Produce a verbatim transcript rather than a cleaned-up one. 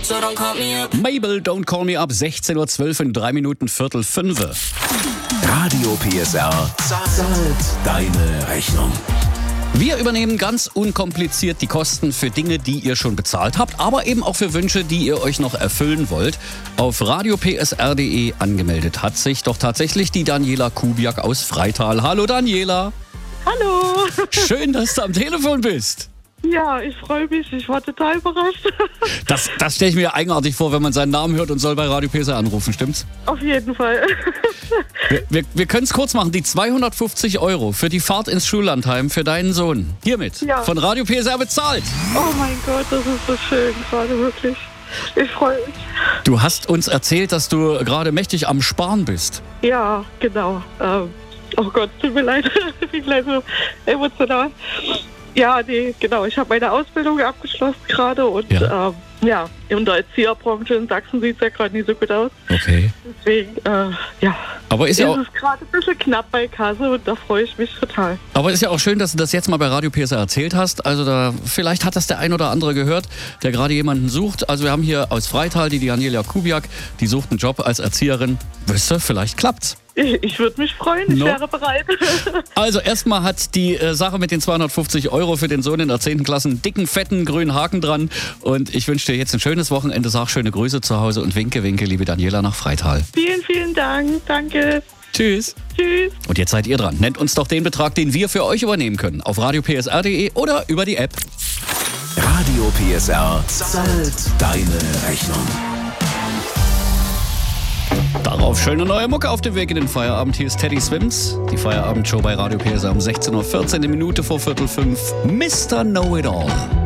so don't call me up. Mabel, Don't Call Me Up, sechzehn Uhr zwölf in drei Minuten Viertel fünf. Radio P S R zahlt deine Rechnung. Wir übernehmen ganz unkompliziert die Kosten für Dinge, die ihr schon bezahlt habt, aber eben auch für Wünsche, die ihr euch noch erfüllen wollt. Auf radio p s r punkt d e angemeldet hat sich doch tatsächlich die Daniela Kubiak aus Freital. Hallo Daniela. Hallo. Schön, dass du am Telefon bist. Ja, ich freue mich. Ich war total überrascht. Das, das stelle ich mir eigenartig vor, wenn man seinen Namen hört und soll bei Radio P S R anrufen, stimmt's? Auf jeden Fall. Wir, wir, wir können es kurz machen. Die zweihundertfünfzig Euro für die Fahrt ins Schullandheim für deinen Sohn. Hiermit. Ja. Von Radio P S R bezahlt. Oh mein Gott, das ist so schön gerade, wirklich. Ich freue mich. Du hast uns erzählt, dass du gerade mächtig am Sparen bist. Ja, genau. Ähm, oh Gott, tut mir leid. Ich bin gleich so emotional. Ja, nee, genau. Ich habe meine Ausbildung abgeschlossen gerade und Ja. ähm, ja, in der Erzieherbranche in Sachsen sieht es ja gerade nicht so gut aus. Okay. Deswegen, äh, ja, Aber ist ist ja auch, es gerade ein bisschen knapp bei Kasse und da freue ich mich total. aber ist ja auch schön, dass du das jetzt mal bei Radio P S R erzählt hast. Also da, vielleicht hat das der ein oder andere gehört, der gerade jemanden sucht. Also wir haben hier aus Freital die Daniela Kubiak, die sucht einen Job als Erzieherin. Wisst ihr, vielleicht klappt's. Ich, ich würde mich freuen, ich No. wäre bereit. Also erstmal hat die äh, Sache mit den zweihundertfünfzig Euro für den Sohn in der zehnten Klasse einen dicken, fetten, grünen Haken dran. Und ich wünsche dir jetzt ein schönes Wochenende. Sag schöne Grüße zu Hause und winke, winke, liebe Daniela nach Freital. Vielen, vielen Dank. Danke. Tschüss. Tschüss. Und jetzt seid ihr dran. Nennt uns doch den Betrag, den wir für euch übernehmen können. Auf radio p s r punkt d e oder über die App. Radio P S R zahlt deine Rechnung. Darauf schöne neue Mucke auf dem Weg in den Feierabend. Hier ist Teddy Swims. Die Feierabend-Show bei Radio P S R um sechzehn Uhr vierzehn, eine Minute vor Viertel fünf. Mister Know-It-All.